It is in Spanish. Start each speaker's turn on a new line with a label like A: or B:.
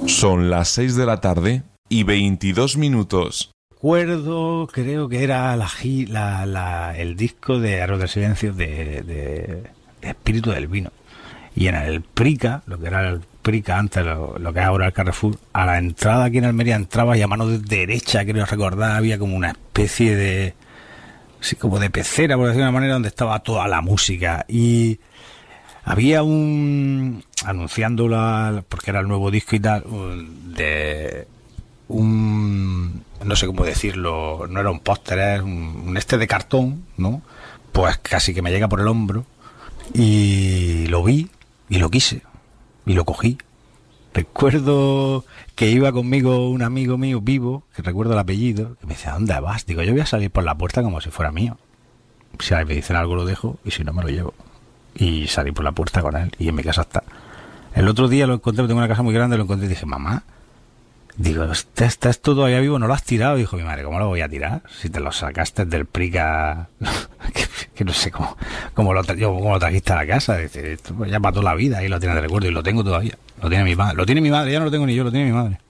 A: Son las 6 de la tarde y 22 minutos.
B: Recuerdo, creo que era el disco de Arroz del Silencio de Espíritu del Vino. Y en el Prica, lo que era el Prica antes, lo que es ahora el Carrefour, a la entrada aquí en Almería entrabas y a mano derecha, creo recordar, había como una especie de... sí, como de pecera, por decirlo de una manera, donde estaba toda la música. Y había anunciándola, porque era el nuevo disco y tal, no sé cómo decirlo, no era un póster, era un de cartón, ¿no? Pues casi que me llega por el hombro. Y lo vi, y lo quise, y lo cogí. Recuerdo que iba conmigo un amigo mío vivo, que recuerdo el apellido, que me decía, ¿dónde vas? Digo, yo voy a salir por la puerta como si fuera mío. Si me dicen algo lo dejo, y si no me lo llevo. Y salí por la puerta con él, y en mi casa está. El otro día lo encontré, tengo una casa muy grande, lo encontré y dije, mamá, digo, ¿estás tú todavía vivo? ¿No lo has tirado? Dijo mi madre, ¿cómo lo voy a tirar? Si te lo sacaste del Prica, que no sé cómo lo trajiste a la casa. Dice, esto ya para toda la vida, y lo tienes de recuerdo, y lo tengo todavía. Lo tiene mi madre, ya no lo tengo ni yo, lo tiene mi madre.